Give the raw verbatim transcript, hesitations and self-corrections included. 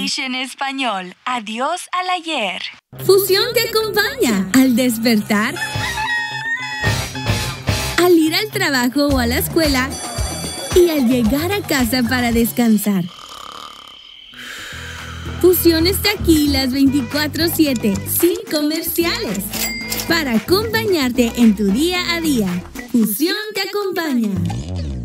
English en español. Adiós al ayer. Fusión te acompaña al despertar, al ir al trabajo o a la escuela y al llegar a casa para descansar. Fusión está aquí las veinticuatro siete, sin comerciales, para acompañarte en tu día a día. Fusión te acompaña.